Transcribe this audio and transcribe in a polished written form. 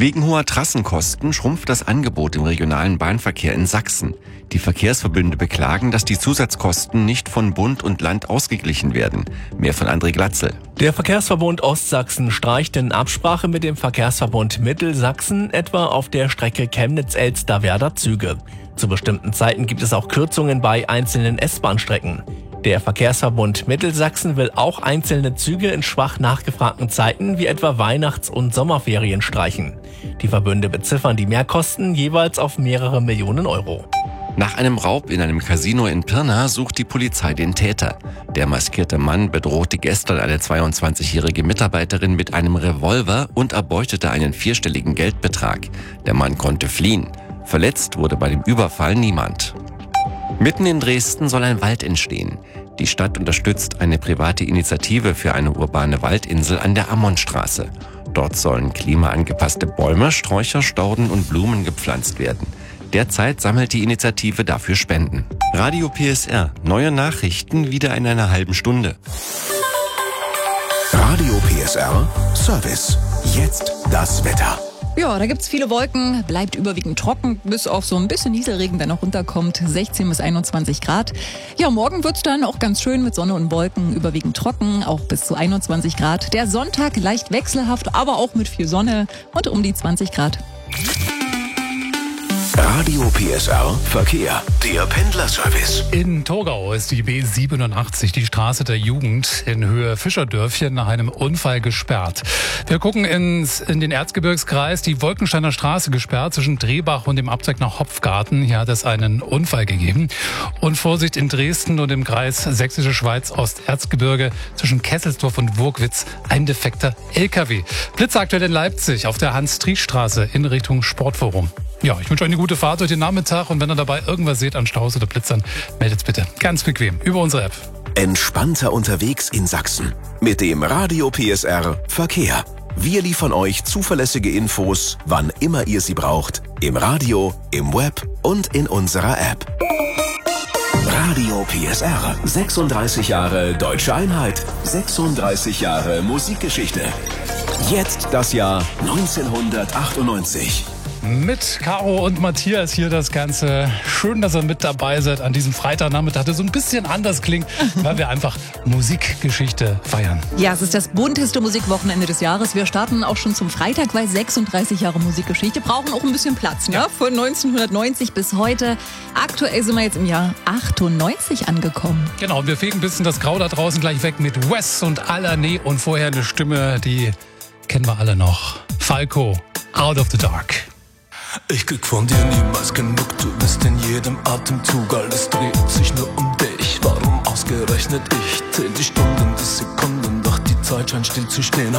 Wegen hoher Trassenkosten schrumpft das Angebot im regionalen Bahnverkehr in Sachsen. Die Verkehrsverbünde beklagen, dass die Zusatzkosten nicht von Bund und Land ausgeglichen werden. Mehr von André Glatzel. Der Verkehrsverbund Ostsachsen streicht in Absprache mit dem Verkehrsverbund Mittelsachsen etwa auf der Strecke Chemnitz-Elsterwerda Züge. Zu bestimmten Zeiten gibt es auch Kürzungen bei einzelnen S-Bahn-Strecken. Der Verkehrsverbund Mittelsachsen will auch einzelne Züge in schwach nachgefragten Zeiten wie etwa Weihnachts- und Sommerferien streichen. Die Verbünde beziffern die Mehrkosten jeweils auf mehrere Millionen Euro. Nach einem Raub in einem Casino in Pirna sucht die Polizei den Täter. Der maskierte Mann bedrohte gestern eine 22-jährige Mitarbeiterin mit einem Revolver und erbeutete einen 4-stelligen Geldbetrag. Der Mann konnte fliehen. Verletzt wurde bei dem Überfall niemand. Mitten in Dresden soll ein Wald entstehen. Die Stadt unterstützt eine private Initiative für eine urbane Waldinsel an der Ammonstraße. Dort sollen klimaangepasste Bäume, Sträucher, Stauden und Blumen gepflanzt werden. Derzeit sammelt die Initiative dafür Spenden. Radio PSR. Neue Nachrichten wieder in einer halben Stunde. Radio PSR Service. Jetzt das Wetter. Ja, da gibt's viele Wolken, bleibt überwiegend trocken, bis auf so ein bisschen Nieselregen, der noch runterkommt, 16 bis 21 Grad. Ja, morgen wird's dann auch ganz schön mit Sonne und Wolken, überwiegend trocken, auch bis zu 21 Grad. Der Sonntag leicht wechselhaft, aber auch mit viel Sonne und um die 20 Grad. Radio PSR Verkehr, der Pendlerservice. In Torgau ist die B87, die Straße der Jugend, in Höhe Fischerdörfchen nach einem Unfall gesperrt. Wir gucken in den Erzgebirgskreis, die Wolkensteiner Straße gesperrt zwischen Drehbach und dem Abzweig nach Hopfgarten. Hier hat es einen Unfall gegeben. Und Vorsicht in Dresden und im Kreis Sächsische Schweiz Osterzgebirge zwischen Kesselsdorf und Wurkwitz ein defekter LKW. Blitzaktuell in Leipzig auf der Hans-Triesch-Straße in Richtung Sportforum. Ja, ich wünsche euch eine gute Fahrt durch den Nachmittag und wenn ihr dabei irgendwas seht an Staus oder Blitzern, meldet bitte ganz bequem über unsere App. Entspannter unterwegs in Sachsen mit dem Radio PSR Verkehr. Wir liefern euch zuverlässige Infos, wann immer ihr sie braucht, im Radio, im Web und in unserer App. Radio PSR, 36 Jahre Deutsche Einheit, 36 Jahre Musikgeschichte. Jetzt das Jahr 1998. Mit Caro und Matthias hier das Ganze. Schön, dass ihr mit dabei seid an diesem Freitagnachmittag, der so ein bisschen anders klingt, weil wir einfach Musikgeschichte feiern. Ja, es ist das bunteste Musikwochenende des Jahres. Wir starten auch schon zum Freitag, weil 36 Jahre Musikgeschichte brauchen auch ein bisschen Platz, ne? Von 1990 bis heute. Aktuell sind wir jetzt im Jahr 98 angekommen. Genau, und wir fegen ein bisschen das Grau da draußen gleich weg mit Wes und Alané und vorher eine Stimme, die kennen wir alle noch. Falco, Out of the Dark. Ich krieg von dir niemals genug, du bist in jedem Atemzug, alles dreht sich nur um dich. Warum ausgerechnet ich? Zähl die Stunden, die Sekunden, doch die Zeit scheint still zu stehen.